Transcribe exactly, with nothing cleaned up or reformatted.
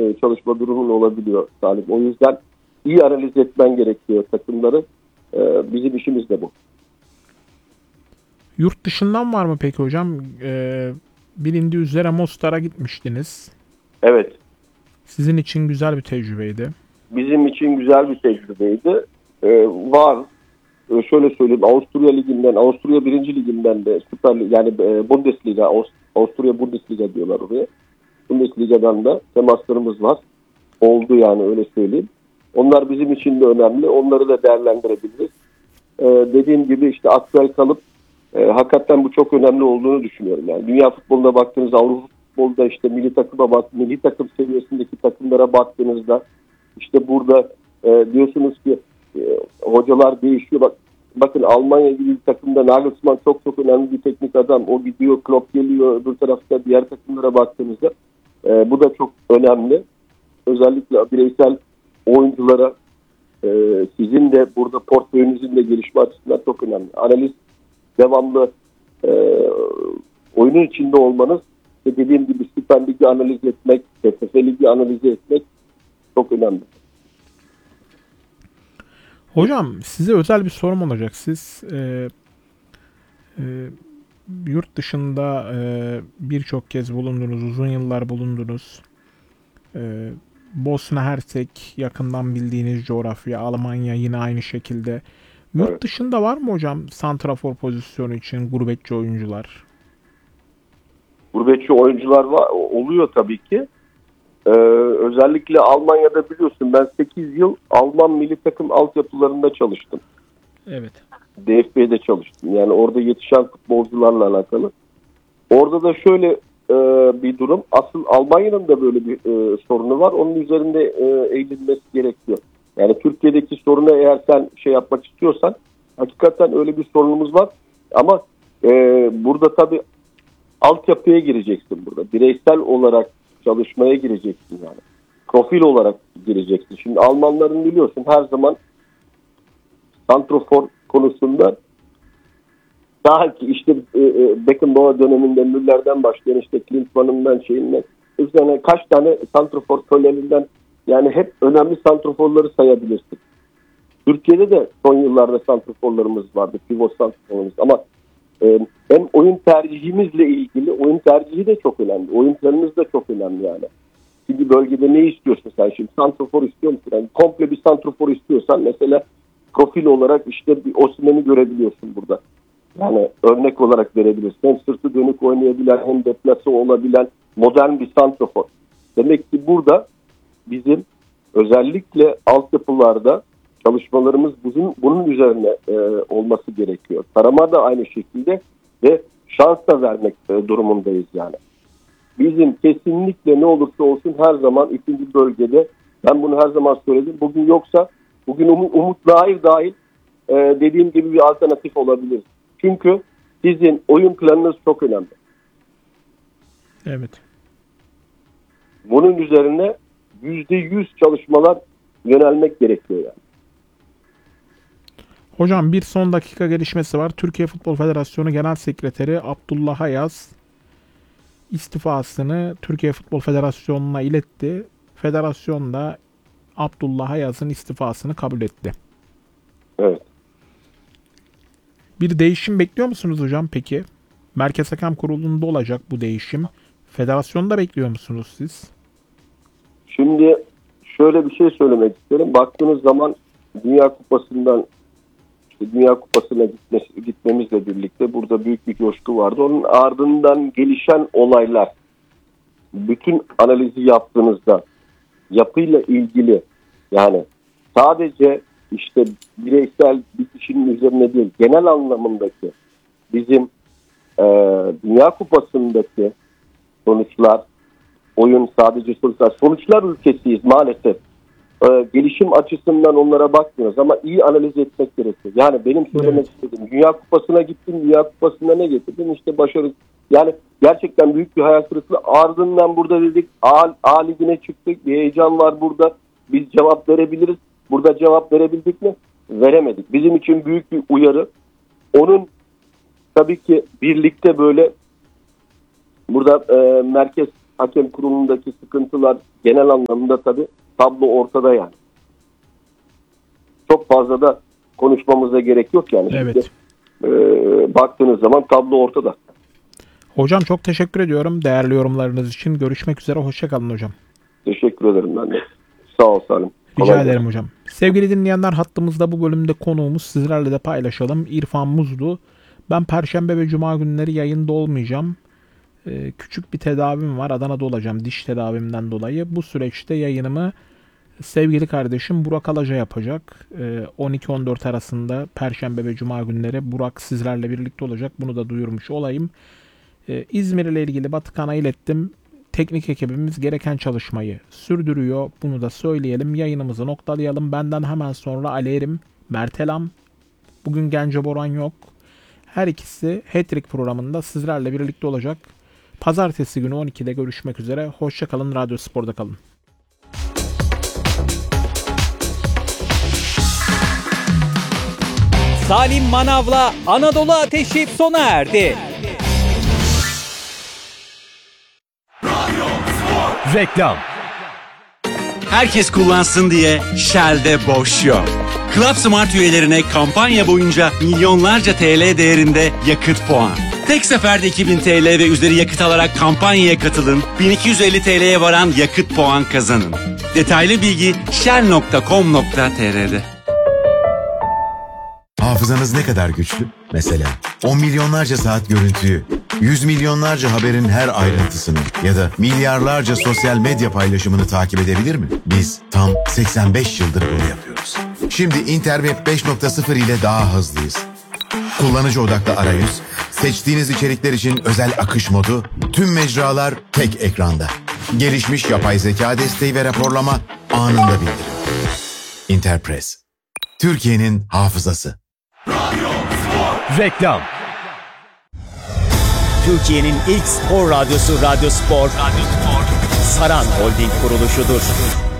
e, çalışma durumun olabiliyor Salim. O yüzden iyi analiz etmen gerekiyor takımları. E, bizim işimiz de bu. Yurt dışından var mı peki hocam? Ee, bilindiği üzere Mostar'a gitmiştiniz. Evet. Sizin için güzel bir tecrübeydi. Bizim için güzel bir tecrübeydi. E, var. E, şöyle söyleyeyim. Avusturya Ligi'nden, Avusturya birinci Ligi'nden de Süper Lig, yani e, Bundesliga, Avust- Avusturya Bundesliga diyorlar oraya. Bundesliga'dan da temaslarımız var. Oldu yani, öyle söyleyeyim. Onlar bizim için de önemli. Onları da değerlendirebiliriz. Ee, dediğim gibi işte aktüel kalıp e, hakikaten bu çok önemli olduğunu düşünüyorum. Yani dünya futboluna baktığınızda, Avrupa futbolda işte milli takıma bak, milli takım seviyesindeki takımlara baktığınızda işte burada e, diyorsunuz ki e, hocalar değişiyor. Bak, bakın Almanya gibi bir takımda Nagelsmann çok çok önemli bir teknik adam. O gidiyor, Klopp geliyor. Öbür tarafta diğer takımlara baktığınızda e, bu da çok önemli. Özellikle bireysel oyunculara e, sizin de burada portföyünüzün de gelişme açısından çok önemli. Analiz devamlı e, oyunun içinde olmanız ve dediğim gibi Süper Lig'i analiz etmek, T F F Lig'i analiz etmek çok önemli. Hocam size özel bir sorum olacak. Siz e, e, yurt dışında e, birçok kez bulundunuz, uzun yıllar bulundunuz. E, Bosna Hersek yakından bildiğiniz coğrafya, Almanya yine aynı şekilde. Yurt Evet. dışında var mı hocam santrafor pozisyonu için gurbetçi oyuncular? Gurbetçi oyuncular var, oluyor tabii ki. Ee, özellikle Almanya'da biliyorsun, ben sekiz yıl Alman milli takım altyapılarında çalıştım. Evet. D F B'de çalıştım. Yani orada yetişen futbolcularla alakalı. Orada da şöyle e, bir durum. Asıl Almanya'nın da böyle bir e, sorunu var. Onun üzerinde e, eğilinmesi gerekiyor. Yani Türkiye'deki sorunu eğer sen şey yapmak istiyorsan, hakikaten öyle bir sorunumuz var. Ama e, burada tabii altyapıya gireceksin burada. Bireysel olarak çalışmaya gireceksin yani. Profil olarak gireceksin. Şimdi Almanların biliyorsun her zaman santrofor konusunda daha ki işte e, e, Beckenbauer döneminde Müller'den başlayan işte Klinsmann'ından şeyinden üzerine kaç tane santrofor töllerinden, yani hep önemli santroforları sayabilirsin. Türkiye'de de son yıllarda santroforlarımız vardı. Pivot santroforlarımız ama e, hem oyun tercihimizle ilgili, oyun tercihi de çok önemli. Oyun planımız da çok önemli yani. Şimdi bölgede ne istiyorsun sen? Şimdi santrofor istiyor musun? Yani komple bir santrofor istiyorsan mesela profil olarak işte bir Osimhen'i görebiliyorsun burada. Yani örnek olarak verebilirsin. Hem sırtı dönük oynayabilen hem deplase olabilen modern bir santrofor. Demek ki burada bizim özellikle altyapılarda çalışmalarımız bunun, bunun üzerine e, olması gerekiyor. Tarama da aynı şekilde ve şans da vermek e, durumundayız yani. Bizim kesinlikle ne olursa olsun her zaman ikinci bölgede, ben bunu her zaman söyledim. Bugün yoksa bugün Umut, Umut Nahir dahil e, dediğim gibi bir alternatif olabilir. Çünkü sizin oyun planınız çok önemli. Evet. Bunun üzerine yüzde yüz çalışmalar yönelmek gerekiyor yani. Hocam bir son dakika gelişmesi var. Türkiye Futbol Federasyonu Genel Sekreteri Abdullah Ayaz istifasını Türkiye Futbol Federasyonu'na iletti. Federasyon da Abdullah Ayaz'ın istifasını kabul etti. Evet. Bir değişim bekliyor musunuz hocam peki? Merkez Hakem Kurulu'nda olacak bu değişim. Federasyonda bekliyor musunuz siz? Şimdi şöyle bir şey söylemek isterim. Baktığınız zaman Dünya Kupası'ndan işte Dünya Kupası'na gitmesi, gitmemizle birlikte burada büyük bir coşku vardı. Onun ardından gelişen olaylar, bütün analizi yaptığınızda yapıyla ilgili, yani sadece işte bireysel bir kişinin üzerine değil, genel anlamındaki bizim e, Dünya Kupası'ndaki sonuçlar, oyun sadece sonuçlar, sonuçlar ülkesiyiz maalesef. Ee, gelişim açısından onlara bakmıyoruz ama iyi analiz etmek gerekiyor. Yani benim söylemek Evet. istediğim, Dünya Kupası'na gittin, Dünya Kupası'na ne getirdin? İşte başarı. Yani gerçekten büyük bir hayal kırıklığı. Ardından burada dedik A, A Ligi'ne çıktık. Bir heyecan var burada. Biz cevap verebiliriz. Burada cevap verebildik mi? Veremedik. Bizim için büyük bir uyarı. Onun tabii ki birlikte böyle burada e, merkez hakem kurulundaki sıkıntılar genel anlamda tabii tablo ortada yani. Çok fazla da konuşmamıza gerek yok yani. Evet. Şimdi, e, baktığınız zaman tablo ortada. Hocam çok teşekkür ediyorum değerli yorumlarınız için. Görüşmek üzere. Hoşça kalın hocam. Teşekkür ederim ben de. Sağ ol Salim. Rica Kolay ederim hocam. Sevgili dinleyenler, hattımızda bu bölümde konuğumuz, sizlerle de paylaşalım, İrfan Muzlu. Ben Perşembe ve Cuma günleri yayında olmayacağım. Ee, küçük bir tedavim var. Adana'da olacağım diş tedavimden dolayı. Bu süreçte yayınımı sevgili kardeşim Burak Alaca yapacak. Ee, on iki on dört arasında Perşembe ve Cuma günleri Burak sizlerle birlikte olacak. Bunu da duyurmuş olayım. Ee, İzmir ile ilgili Batıkan'a ilettim. Teknik ekibimiz gereken çalışmayı sürdürüyor. Bunu da söyleyelim. Yayınımızı noktalayalım. Benden hemen sonra Ali Erim, Mert Elam. Bugün Gence Boran yok. Her ikisi Hat-Trick programında sizlerle birlikte olacak. Pazartesi günü on ikide görüşmek üzere. Hoşça kalın. Radyo Spor'da kalın. Salim Manav'la Anadolu Ateşi sona erdi. Reklam. Herkes kullansın diye Shell'de boş yok. Club Smart üyelerine kampanya boyunca milyonlarca T L değerinde yakıt puan. Tek seferde iki bin T L ve üzeri yakıt alarak kampanyaya katılın. bin iki yüz elli T L'ye varan yakıt puan kazanın. Detaylı bilgi shell nokta com nokta t r'de. Hafızanız ne kadar güçlü? Mesela on milyonlarca saat görüntüyü, yüz milyonlarca haberin her ayrıntısını ya da milyarlarca sosyal medya paylaşımını takip edebilir mi? Biz tam seksen beş yıldır bunu yapıyoruz. Şimdi Interweb beş nokta sıfır ile daha hızlıyız. Kullanıcı odaklı arayüz, seçtiğiniz içerikler için özel akış modu, tüm mecralar tek ekranda. Gelişmiş yapay zeka desteği ve raporlama anında bildirim. Interpress, Türkiye'nin hafızası. Reklam. Türkiye'nin ilk spor radyosu Radyo Spor, Radyo Spor. Saran Holding kuruluşudur.